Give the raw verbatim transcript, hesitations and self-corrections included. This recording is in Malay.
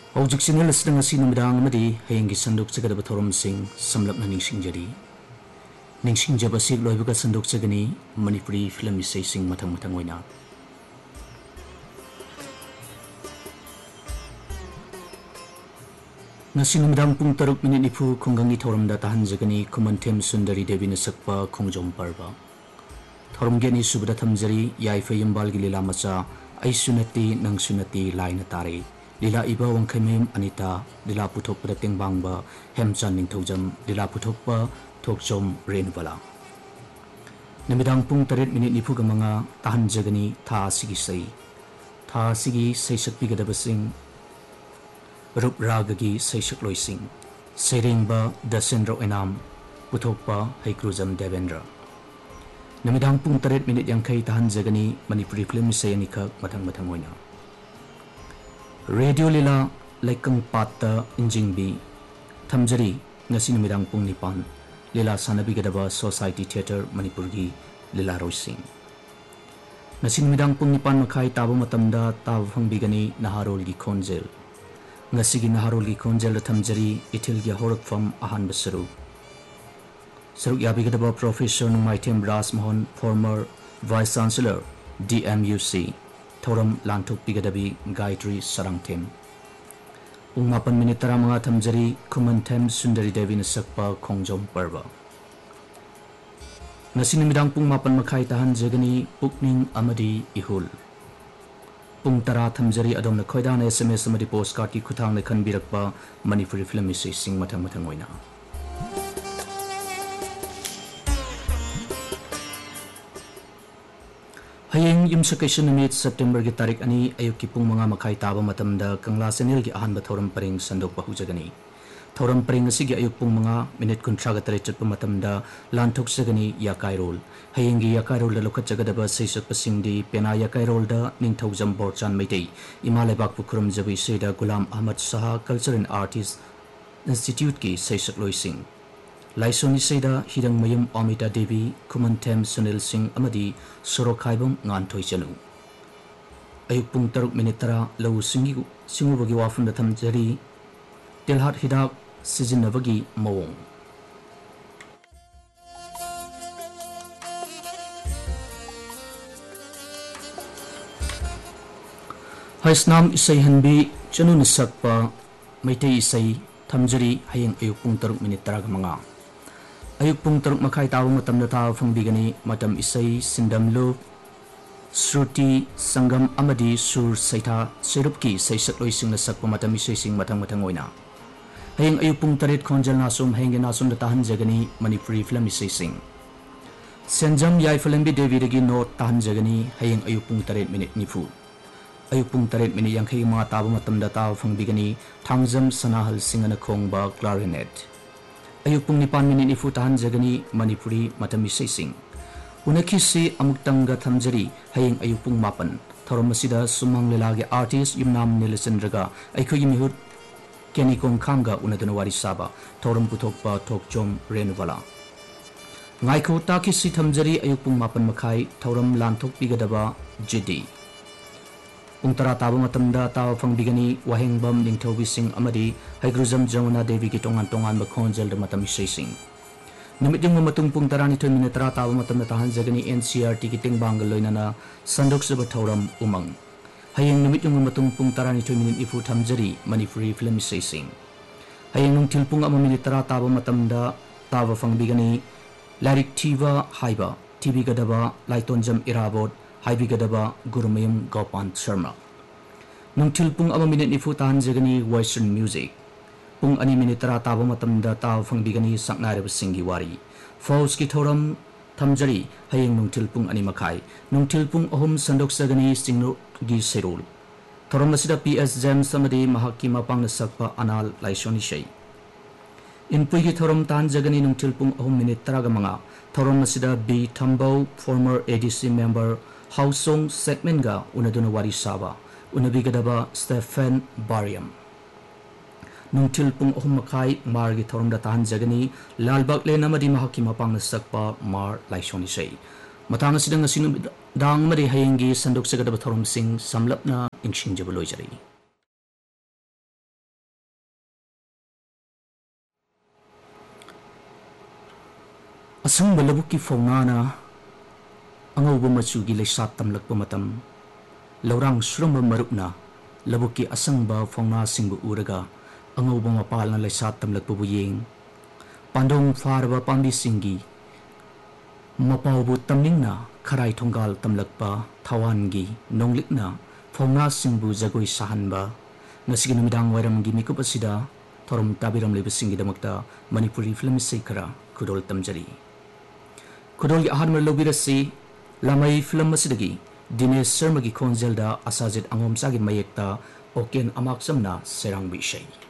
Hojik sinil sedang asi numidang amadi hayang gisanduk jagadaba thorum sing samlapna ningsingjari. Ningsingjaba si loibuka sanduk jagani Manipuri film isai sing matang-matang oina. Ngasi numidang pung taruk minit nipu khonggangi thorum da tahan jagani Kumantem Sundari Devi na sakpa khongjom parba. Thorum geni subada thamjari yaifa yambal gilila macha ai sunati nang sunati laina tare. Lila iba wangkhaimem Anita lila puthok pada tengbangba Hemchan ningthaujam lila puthokpa thokjom renubala. Namidang pung taret minit nipu gamanga tahan jagani tha sigi sai. Tha sigi sai sakpigadaba sing Rup ragagi sai sakloi sing. Serengba Dasendra enam puthokpa Haikrujam Devendra. Namidang pung taret minit yangkai tahan jagani Manipuri film isai anikha matang-matang oina. Radio Lila Laikang Pata Injingbi Thamjari ngasi numidang pung nipan Lila Sanabigadaba Society Theatre Manipurgi Lila Roy Singh. Ngasi numidang pung nipan makai tabo matamda tabo fangbigani Naharol gi Khonjel. Ngasi gi Naharol gi Khonjel thamjari Ithil gi Horakfam Ahan Basaru. Saruk yabigadaba Professor Nungmaitem Ras Mohan, former Vice Chancellor D M U C. Thoram Lantuk Pigadabi Gayatri Sarangtem. Pung mapan minit tara mga thamjari Kumantem Sundari Devi na sakpa khongjom parba. Ngasi numidang pung mapan makai tahan jagani Pukning Amadi Ihul. Pung tara thamjari adom na khoidana S M S amadi postcard ki khuthang na khanbirakpa Manipuri film isai sing matang-matang oina. Hayang yumsakaisan namit September gi tarik ani ayuk ki pung mga makai taba matamda Kangla Senil gi ahan ba thoram paring sandok pa hujagani. Thoram paring asigi ayuk pung mga minute kuntra ga tarit pa matamda lantok sagani yakai rol. Hayang gi yakai rol da lokat jagadaba saisak pasing di pena yakai rol da ningthaujam borchan maitei Imalai bak pukurum jabi seda Gulam Ahmad Saha Culture and Artists Institute ki saisak loi sing. Laisoni Seda Hidang Mayum Amita Devi Kumantem Sunil Singh Amadi Sorokhaibam Nganthoi Chanu. Ayuk pung taruk minitara lau singi singubagi wafun da thamjari Tilhat Hidak Sizinavagi Mawong. Haisnam isai hanbi chanu nisakpa Maitei isai thamjari hayang ayuk pung taruk minitara gamanga. Ayuk pung taruk makai tawo matam na tawo fangbigani matam isai sindamlo Shruti Sangam Amadi Sur Saita Serupki Saisak Loising na sakpa matam isai sing matang-matang oina. Hayang ayuk pung tarit khonjal nasum hayang nasum na tahan jagani Manipuri film isai sing. Senjam yai Falambi Devi Regi no tahan jagani hayang ayuk pung tarit minit nifu. Ayuk pung tarit minit yang kay mga tawo matam na tawo fangbigani Thangjam Sanahal Singana Khongba Clarinet. Ayuk pung nipan minit nifu tahan jagani Manipuri matam isai sing. Unakisi amuktangga thamjari hayang ayuk pung mapan. Thoram masida sumang lelagi artist yumnam Nilasendraga aykoy mihut Kenny Kong Khamga unaduna wari saba thoram puthokpa thokjom renubala. Ngaiko takisi thamjari ayuk pung mapan makai thoram lanthok pigadaba Jidi. Pung tara tabo matamda tawo fangbigani Wahengbam Ningthobi Singh amadi Haikrujam Jamuna Devi ki tongan-tongan ba khonjal da matam isai sing. Namit yung matung pung tara nito minitra tabo matam na tahan jagani N C R T ki tingbang loina na sandok sa thoram umang. Hayang namit yung matung pung tara nito minit ifu thamjari Manipuri film isai sing. Hayang nung tilpung ama minitra tabo matamda tawo fangbigani Larik Tiva Haiba T V gadaba Laitonjam Irabot Haibigadaba Gurumayam Gopan Sharma. Nung tilpung ama minit nifu tahan jagani Western music. Pung ani minitara tabo matamda tao fangbigani saknarib singgi wari. Faus ki thoram thamjari hayang nung tilpung ani makai. Nung tilpung ahum sandok sagani singno gi serul. Thoram masida P S James samadi mahaki mapang nasakpa anal laisoni shay. Inpui ki thoram tahan jagani nung tilpung ahum minitara gamanga. Thoram masida B Thambau former A D C member Hausong segment ga unaduna wari saba unabigadaba Stephen Bariam. Nung tilpung ahum makai mar gi thoram da tahan jagani Lalbag le namadi mahaki mapang nasakpa mar laisoni shay. Matang sidang asinu dang mari hayengi sandok sagadaba thoram sing samlapna ingsing jabaloi jari. Asangba labukki fawnana angauba machugi leisat tamlakpa matam laurang suramba marupna labukki asangba fawna singbu uraga angauba mapalna leisat tamlakpa bu yeng pandong farba pambi singi mapaubu tamningna kharai thongal tamlakpa thawangi nonglikna fawna singbu jagoi sahanba ngasigi numidang wairamgi mikup asida thorom tabiram lebisingi damakta Manipuri film isai khara khudol tamjari khudol gi ahan mar lobirasi lamai film asidagi Dinesh Sharma gi khonjelda Asajit Angomsa gi mayekta Oken Amaksamna serang bi isai